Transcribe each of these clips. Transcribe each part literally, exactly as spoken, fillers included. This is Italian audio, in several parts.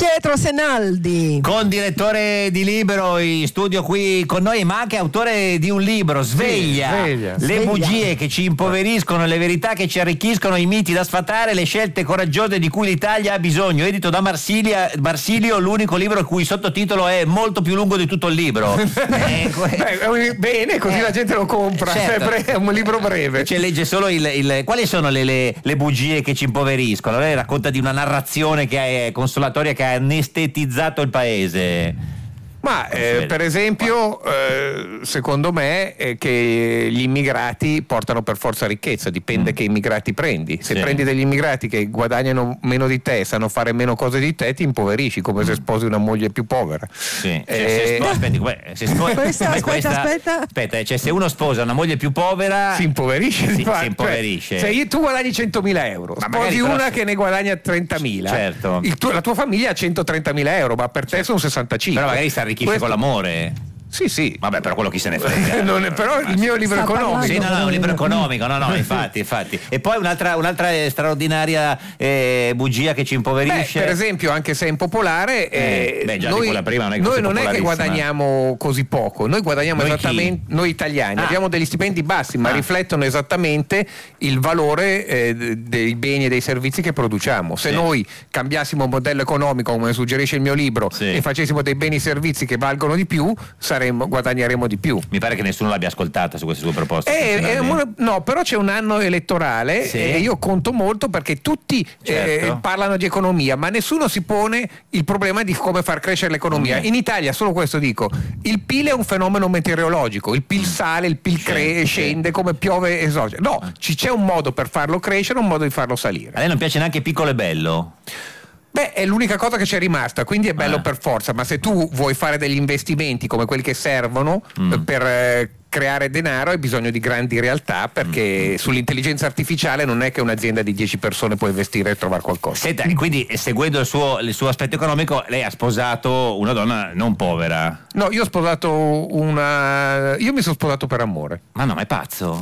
Pietro Senaldi, condirettore di Libero in studio qui con noi, ma anche autore di un libro, Sveglia, sì, sveglia. le Sveglia. bugie che ci impoveriscono, le verità che ci arricchiscono, i miti da sfatare, le scelte coraggiose di cui l'Italia ha bisogno, edito da Marsilia, Marsilio, l'unico libro il cui sottotitolo è molto più lungo di tutto il libro. eh, Beh, bene, così eh, la gente lo compra, certo. è un libro breve. Cioè legge solo il, il quali sono le, le, le bugie che ci impoveriscono. Lei racconta di una narrazione che è consolatoria, che ha anestetizzato il paese. Ma eh, per esempio, eh, secondo me è che gli immigrati portano per forza ricchezza, dipende mm. che immigrati prendi. Se sì. prendi degli immigrati che guadagnano meno di te, sanno fare meno cose di te, ti impoverisci, come mm. se sposi una moglie più povera. Sì. Eh, cioè, se spo- aspetti, come, se spo- questa, come aspetta, questa, aspetta. aspetta, cioè se uno sposa una moglie più povera si impoverisce, si, di fatto. si impoverisce. Cioè, se tu guadagni centomila euro, ma sposi però una se... che ne guadagna trentamila, certo. il tuo, la tua famiglia ha centotrentamila euro, ma per te sono sessantacinque. Però magari si arricchisce Questo... con l'amore. Sì, sì. Vabbè, però quello chi se ne frega. non è, però il mio libro Sta economico. Sì, no, no, è un libro economico, no, no, infatti, infatti. E poi un'altra, un'altra straordinaria eh, bugia che ci impoverisce. Beh, per esempio, anche se è impopolare, eh, eh, beh, già noi, di quella prima non è che noi fosse non è che popolarissima. guadagniamo così poco, noi guadagniamo Noi esattamente, chi? noi italiani, Ah. abbiamo degli stipendi bassi, ma Ah. riflettono esattamente il valore eh, dei beni e dei servizi che produciamo. Se Sì. noi cambiassimo il modello economico, come suggerisce il mio libro, Sì. e facessimo dei beni e servizi che valgono di più, saremmo, guadagneremo di più. Mi pare che nessuno l'abbia ascoltata su queste sue proposte. Eh, eh, Sinceramente. no, però c'è un anno elettorale Sì. e io conto molto perché tutti Certo. eh, parlano di economia, ma nessuno si pone il problema di come far crescere l'economia. Mm. In Italia, solo questo dico, il P I L è un fenomeno meteorologico, il P I L sale, il P I L cre- Sì, scende sì. come piove e sorge. No, ci c'è un modo per farlo crescere, un modo di farlo salire. A lei non piace neanche Piccolo e Bello? Beh, è l'unica cosa che c'è rimasta, quindi è bello Ah. per forza, ma se tu vuoi fare degli investimenti come quelli che servono Mm. eh, per eh, creare denaro, hai bisogno di grandi realtà, perché Mm. sull'intelligenza artificiale non è che un'azienda di dieci persone può investire e trovare qualcosa. Senta, e quindi eh, seguendo il suo, il suo aspetto economico, lei ha sposato una donna non povera. No, io ho sposato una... io mi sono sposato per amore. Ma no, ma è pazzo.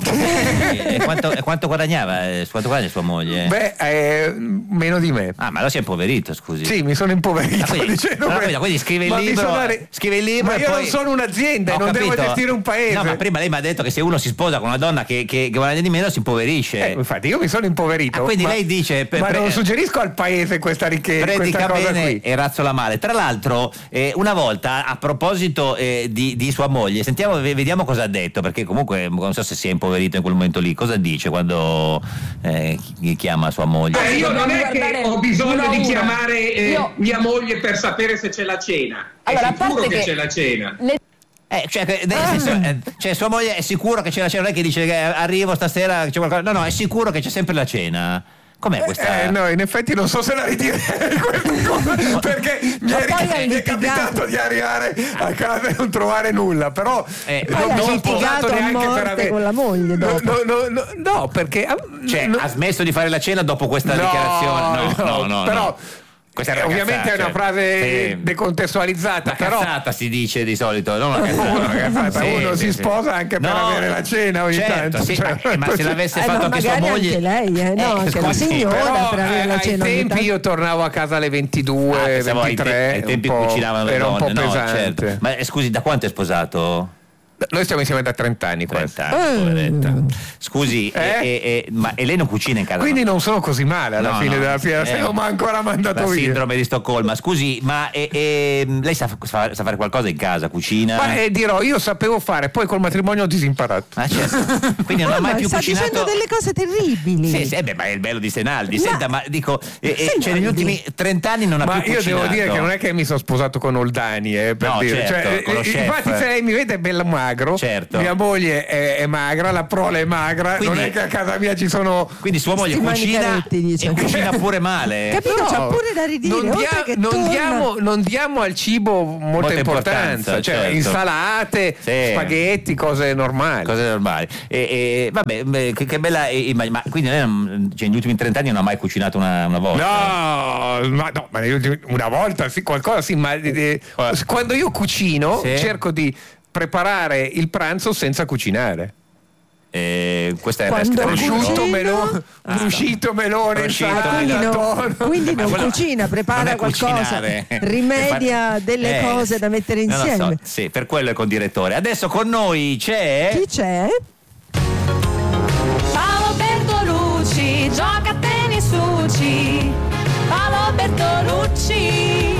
e, quanto, e quanto guadagnava? eh, Quanto guadagna sua moglie? Beh, eh, meno di me. Ah, ma allora si è impoverito, scusi. Sì, mi sono impoverito. Ah, quindi, dicendo allora, questo. quindi scrive il Ma mi libro, sono arri- scrive il libro Ma e io poi... non sono un'azienda, Ho non devo capito. gestire un paese. No, ma prima lei mi ha detto che se uno si sposa con una donna che, che, che guadagna di meno si impoverisce. Eh, infatti io mi sono impoverito. Ah, quindi ma, lei dice per- ma per- non suggerisco al paese questa ricchezza, questa Predica cosa bene qui. e razzola male. Tra l'altro, eh, una volta a proposito eh, di, di sua moglie, sentiamo, v- vediamo cosa ha detto, perché comunque non so se si è impoverito in quel momento lì. Cosa dice quando eh, chi- chiama sua moglie? Eh, io non è che ho bisogno di chiamare eh, Io- mia moglie per sapere se c'è la cena. Allora, a è sicuro parte che, che- c'è la cena. Le- Eh, cioè, che- nel senso, eh, cioè, sua moglie è sicuro che c'è la cena, non è che dice che arrivo stasera, c'è qualcosa. No, no, è sicuro che c'è sempre la cena. Com'è questa? Eh, no, in effetti non so se la ridirei questa cosa, perché mi Ma è, poi ric- hai mi è litigato. capitato di arrivare a casa e non trovare nulla, però Eh, non Poi non hai ho litigato sposato a neanche per morte avere con la moglie no, dopo. no, no, no, no, perché ah, Cioè, no, ha smesso di fare la cena dopo questa no, dichiarazione? No, no, no. però no. Questa eh, è una ovviamente cazzata, è una cioè, frase sì. decontestualizzata, Una però cazzata si dice di solito, non una cazzata. Uno, che fa- Sì, uno sì, si sì. sposa anche per No, avere la cena ogni certo, tanto, sì, cioè, ma, ma se l'avesse Eh, fatto no, anche sua magari moglie, anche lei, eh, no, anche la scusi, signora. però per avere eh, la ai cena ogni tempi tanto. io tornavo a casa alle ventidue, Ah, pensavo ai te- ventitré, ai tempi un po', cucinavano le era un po' donne, no, pesante. certo. Ma eh, scusi, da quanto è sposato? Noi stiamo insieme da trenta anni quasi. trenta anni, poveretta. Scusi, Eh? e, e- e- ma e lei non cucina in casa? Quindi non sono così male alla No, fine no. della fiera, se Eh, non mi ha ancora mandato la via. sindrome di Stoccolma. Scusi, ma e- e, lei sa, sa- sa fare qualcosa in casa? Cucina? Ma eh, dirò, io sapevo fare, poi col matrimonio ho disimparato. Ah, certo. Quindi non Ah, ha mai ma più sta cucinato. dicendo delle cose terribili. Sì, sì, eh beh, ma è il bello di Senaldi. Ma- Senta, ma dico, eh, eh, cioè, negli Senaldi. ultimi trenta anni non ha Ma più io cucinato. devo dire che non è che mi sono sposato con Oldani, eh, per No, dire. certo, Cioè, con lo eh, chef. infatti se lei mi vede è bello magro, Certo. mia moglie è, è magra, la prole è magra, Quindi- non è che a casa mia ci sono... Quindi sua moglie Sti cucina manicaretti, dice. e cucina pure male. Capito? No, C'ha pure da ridire. non, oltre dia- che non torna- diamo, non diamo al cibo molta, Molta importanza, importanza, cioè certo. insalate, Sì. spaghetti, cose normali. Cose normali. E, e, vabbè, beh, che, che bella immagine. Ma quindi lei non- cioè, negli ultimi trenta anni non ha mai cucinato una, una volta? No, ma no, ma negli ultimi- una volta sì, qualcosa sì, ma eh, quando io cucino Sì. cerco di preparare il pranzo senza cucinare. Eh, questa è Quando la prosciutto, melone, Ah, prosciutto, melone, prosciutto, Ah, quindi, insalata, no, tonno. quindi non quello- cucina, prepara non è qualcosa, cucinare. rimedia delle Eh, cose da mettere non lo so, insieme. sì, per quello è condirettore. Adesso con noi c'è Chi c'è? Paolo Bertolucci, gioca a tennis Uci. Paolo Bertolucci.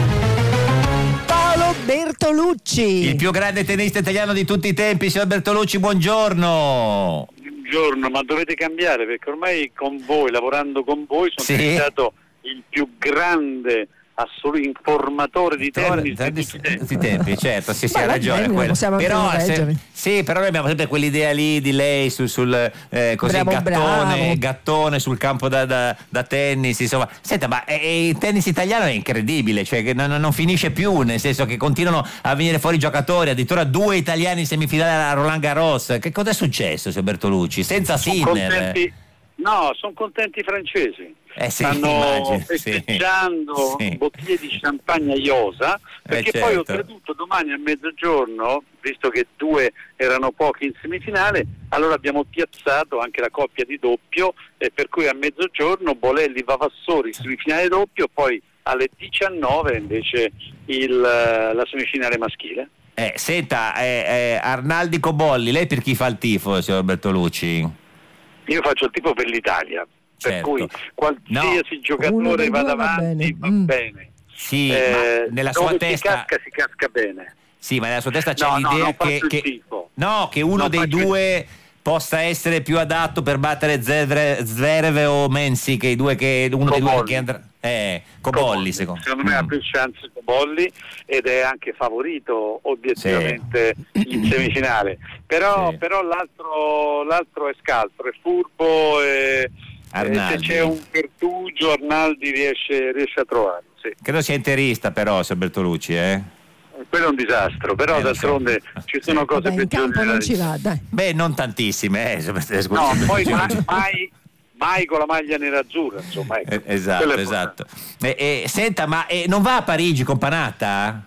Paolo Bertolucci. il più grande tennista italiano di tutti i tempi, signor Bertolucci, buongiorno. Buongiorno, ma dovete cambiare perché ormai con voi, lavorando con voi, sono Sì. diventato il più grande assoluto informatore di tennis Tra- di di- tutti i tempi. tutti i tempi, certo, sì, sì, Ma ha va ragione. bene, quello. possiamo anche Però, non se- reggere. sì, però noi abbiamo sempre quell'idea lì di lei sul, sul eh, così, Bravo, gattone, bravo. gattone sul campo da, da- da tennis, insomma. Senta, ma eh, eh, il tennis italiano è incredibile, cioè che non, non finisce più, nel senso che continuano a venire fuori giocatori, addirittura due italiani in semifinale a Roland Garros. Che cosa è successo, signor Bertolucci? Senza Sono Sinner. contenti, no, sono contenti i francesi. Eh sì, Stanno immagino, sì. festeggiando Sì. bottiglie di champagne a Iosa, perché Eh, poi certo. oltretutto domani a mezzogiorno, visto che due erano pochi in semifinale, allora abbiamo piazzato anche la coppia di doppio, e per cui a mezzogiorno Bolelli Vavassori semifinale doppio, poi alle diciannove invece il, la semifinale maschile. Eh, senta, eh, eh, Arnaldi Cobolli, lei per chi fa il tifo, signor Bertolucci? Io faccio il tipo per l'Italia, per Certo. cui qualsiasi No. giocatore Uno dei vada due va avanti bene. va Mm. bene. Sì, Eh, ma nella sua dove testa si casca si casca bene. sì, ma nella sua testa c'è No, no, l'idea non faccio che, il che- tifo. no, che uno Non dei faccio il- due possa essere più adatto per battere Zevre- Zverev o Mensi, che i due che uno dei due Cobolli. che andrà eh, Cobolli, secondo Secondo me ha Mm. più chance Cobolli ed è anche favorito obiettivamente in semifinale. Però, Sì. però l'altro, l'altro è scaltro, è furbo e, e se Arnaldi. c'è un pertugio Arnaldi riesce, riesce a trovarlo. Sì. Credo sia interista però, signor Bertolucci, eh? Quello è un disastro, però Eh, lo so. d'altronde ci sono cose Vabbè, in peggiori campo della non ci vita. va, dai. Beh, non tantissime, eh, scusi. No, poi mai, mai, mai con la maglia nera-azzurra, insomma. Ecco. Eh, esatto, Quello è esatto. Eh, eh, senta, ma eh, non va a Parigi con Panatta?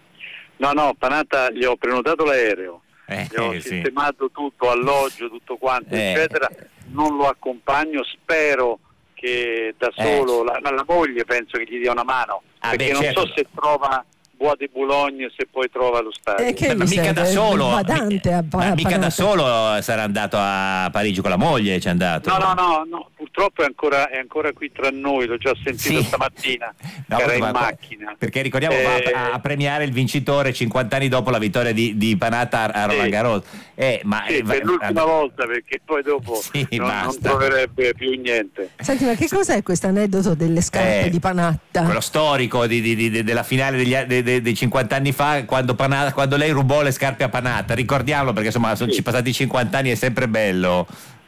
No, no, Panatta gli ho prenotato l'aereo, Eh, gli ho sì. sistemato tutto, alloggio, tutto quanto, Eh. eccetera. Non lo accompagno, spero che da Eh. solo, la, la moglie penso che gli dia una mano, Ah, perché beh, non certo. so se trova Bois de Boulogne, se poi trova lo stadio. Eh, che Beh, ma mi mica da serve? solo, Badante a- ma a mica da Panatta. solo sarà andato a Parigi con la moglie, c'è andato. No, no, no, no, purtroppo è ancora, è ancora qui tra noi, l'ho già sentito Sì. stamattina, No, era in ma- macchina. Perché ricordiamo Eh, va a, a premiare il vincitore cinquanta anni dopo la vittoria di, di Panatta a, a Roland Sì. Garros. Eh, ma, Sì, eh, va- per l'ultima vabbè. volta, perché poi dopo Sì, non, non basta. troverebbe più niente. Senti, ma che cos'è questo aneddoto delle scarpe Eh, di Panatta? Quello storico di- di- di- della finale degli, a- de- de- dei cinquanta anni fa, quando, Panatta- quando lei rubò le scarpe a Panatta. Ricordiamolo perché insomma sono Sì. passati cinquanta anni, è sempre bello.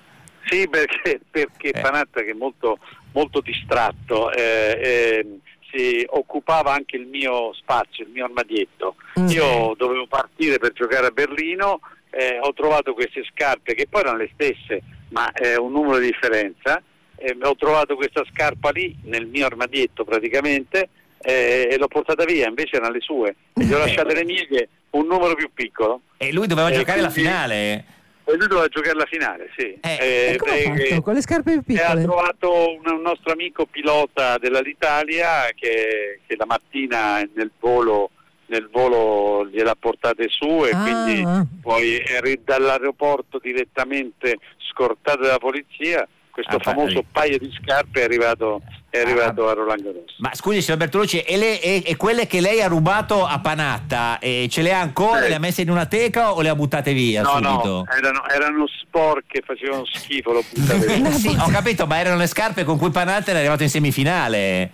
Sì, perché, perché Eh. Panatta, che è molto, molto distratto, eh, eh, si occupava anche il mio spazio, il mio armadietto. Mm. Io dovevo partire per giocare a Berlino, eh, ho trovato queste scarpe che poi erano le stesse, ma eh, un numero di differenza. Eh, ho trovato questa scarpa lì nel mio armadietto praticamente eh, e l'ho portata via, invece erano le sue. E gli ho lasciate le mie, che un numero più piccolo. E lui doveva Eh, giocare la quindi- finale. E lui doveva giocare la finale, sì. Eh, E come ha eh, fatto? Con le scarpe più e ha piccole? trovato un, un nostro amico pilota dell'Alitalia che, che la mattina nel volo, nel volo gliel'ha portate su e Ah. quindi poi eri dall'aeroporto direttamente scortato dalla polizia. Questo Ah, famoso pari. paio di scarpe è arrivato, è arrivato a Roland Garros. Ma scusi, signor Bertolucci, e, le- e- e quelle che lei ha rubato a Panatta, eh, ce le ha ancora? Sì. Le ha messe in una teca o le ha buttate via No, subito? no, erano, erano sporche, facevano schifo, l'ho buttate via. No. Sì, ho capito, ma erano le scarpe con cui Panatta era arrivato in semifinale.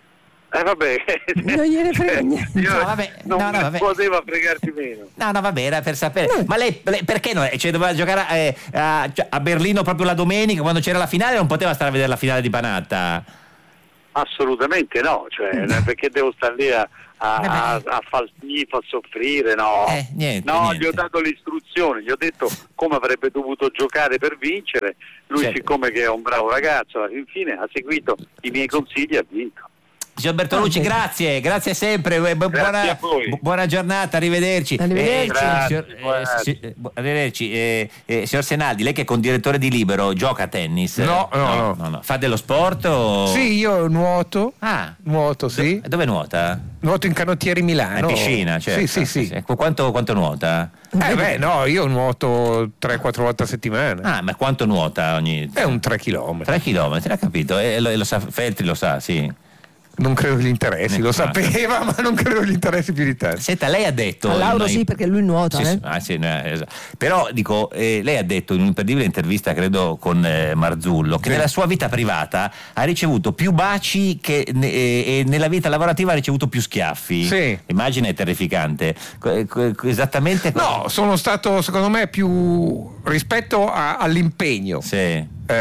Eh vabbè, Non gliene frega niente. Io No, vabbè, non no, no, ne vabbè. poteva fregarti meno. No, no, vabbè, era per sapere. No. Ma lei, lei perché no? Cioè, doveva giocare eh, a, cioè, a Berlino proprio la domenica, quando c'era la finale, non poteva stare a vedere la finale di Panatta? Assolutamente no, cioè, perché devo stare lì a, a, a, a far schifo, a soffrire, no. Eh, niente, no, niente. gli ho dato le istruzioni, gli ho detto come avrebbe dovuto giocare per vincere. Lui, Certo. siccome che è un bravo ragazzo, alla fin fine ha seguito i miei consigli e ha vinto. Signor Bertolucci, grazie, grazie sempre, bu- Grazie buona, a voi. bu- buona giornata, arrivederci. Arrivederci. Eh, Grazie, signor, eh, buonanotte. si- eh, bu- arrivederci. Eh, eh, signor Senaldi, lei che è condirettore di Libero, gioca a tennis? No, no, no. Fa dello sport o... Sì, io nuoto. Ah, Nuoto, sì. dove nuota? Nuoto in Canottieri Milano. In piscina, certo. Sì, sì, sì. Qu- Quanto, quanto nuota? Eh beh, no, io nuoto tre quattro volte a settimana. Ah, ma quanto nuota ogni... È un tre chilometri. tre chilometri, l'ha capito? E lo, e lo sa, Feltri lo sa, sì. Non credo che gli interessi, lo Ah. sapeva, ma non credo che gli interessi più di tanto. Senta, lei ha detto... A Lauro in- sì, perché lui nuota, Sì, eh. sì, ah, sì, no, esatto. Però dico, eh, lei ha detto in un'imperdibile intervista, credo con eh, Marzullo, che Sì. nella sua vita privata ha ricevuto più baci che ne- e, e nella vita lavorativa ha ricevuto più schiaffi. Sì. L'immagine è terrificante. Co- co- esattamente co- No, sono stato secondo me più rispetto a- all'impegno Sì.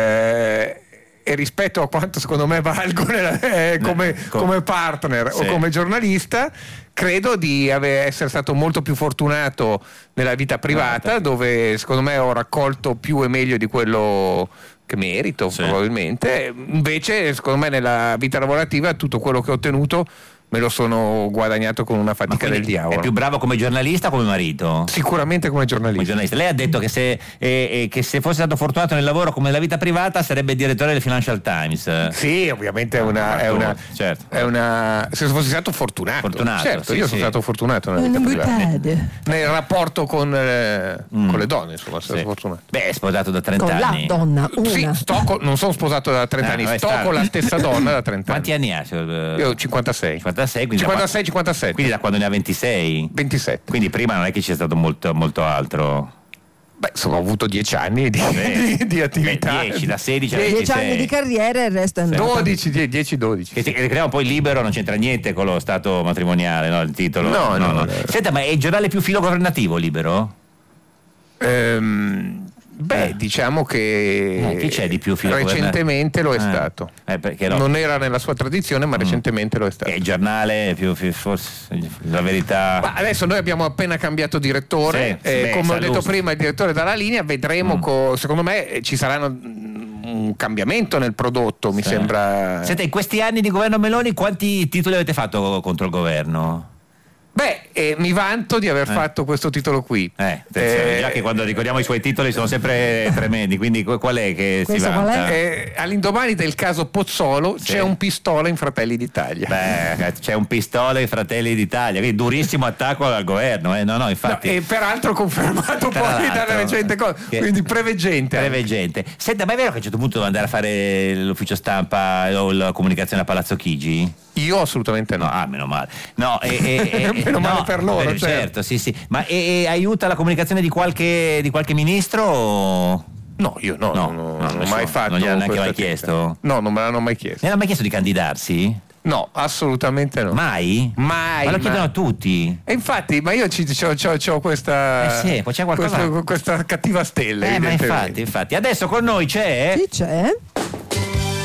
eh, e rispetto a quanto secondo me valgo nella- eh, come, co- come partner Sì. o come giornalista, credo di ave- essere stato molto più fortunato nella vita privata, dove secondo me ho raccolto più e meglio di quello che merito, Sì. probabilmente. Invece secondo me nella vita lavorativa tutto quello che ho ottenuto me lo sono guadagnato con una Ma fatica del quindi diavolo. è più bravo come giornalista o come marito? Sicuramente come Come giornalista. giornalista. Lei ha detto che se, eh, eh, che se fosse stato fortunato nel lavoro come nella vita privata sarebbe direttore del Financial Times. Sì, ovviamente è una, è una, Certo. è una se fossi stato fortunato, Fortunato, certo, sì, io sì. sono stato fortunato nella Non vita mi privata. perde. Nel rapporto con, eh, Mm. con le donne, insomma, sono Sì. stato fortunato. Beh, è sposato da trenta Con la anni. donna, una. Sì, sto con- non sono sposato da trenta Ah, anni, vabbè, sto sta- con la stessa donna da trenta Quanti anni. anni ha? signor- Io ho cinquantasei. cinquantasei, quindi da cinquantasei cinquantasette. Quindi da quando ne ha ventisei? ventisette. Quindi prima non è che c'è stato molto, molto altro. Beh, insomma, ho avuto dieci anni di, Beh, di, di attività. beh, dieci, da sedici a Dieci ventisei. anni di carriera e il resto è andato. dodici, dieci dodici. Che, che creiamo poi libero, non c'entra niente con lo stato matrimoniale, no? Il titolo. No, no, no. Senta, ma è il giornale più filogovernativo Libero? Ehm, beh, Eh. diciamo che Eh, chi c'è di più filogovernativo? recentemente lo è Eh. stato. Eh, perché no? Non era nella sua tradizione, ma recentemente lo è stato. È il giornale più, più- forse la verità. Ma adesso noi abbiamo appena cambiato direttore, Sì, eh, beh, come ho Sallusti. detto prima il direttore dalla linea, vedremo, Mm. co- secondo me eh, ci saranno mm, un cambiamento nel prodotto, mi Sì. sembra. Senta, in questi anni di governo Meloni quanti titoli avete fatto contro il governo? Beh, eh, mi vanto di aver Eh. fatto questo titolo qui. Eh, attenzione, Eh, già che quando ricordiamo i suoi titoli sono sempre tremendi, quindi qu- qual è che Questo si qual vanta? è? eh, all'indomani del caso Pozzolo Sì. c'è un pistola in Fratelli d'Italia. Beh, c'è un pistole ai Fratelli d'Italia, quindi durissimo attacco al governo, eh? no, no, No, infatti. e peraltro confermato Tra poi l'altro, dalle recente cose, che- quindi preveggente. Preveggente. Senta, ma è vero che a un certo punto devo andare a fare l'ufficio stampa o la comunicazione a Palazzo Chigi? Io assolutamente no. No, ah, meno male. No, e, e- e- Meno male no, per loro, eh, certo. certo. sì, sì. Ma e, e aiuta la comunicazione di qualche, di qualche ministro? O... No, io no, No, non, no, non ho nessuno. mai fatto. Non gliel'ha neanche questa mai attività. chiesto? No, non me l'hanno mai chiesto. Ne hanno mai chiesto di candidarsi? No, assolutamente no. Mai? Mai, Ma lo mai. chiedono a tutti. E infatti, ma io ci, c'ho, c'ho- c'ho questa, Eh sì, poi c'è qualcosa- questa, questa cattiva stella. Eh, ma evidentemente. infatti, infatti. Adesso con noi c'è... Chi c'è?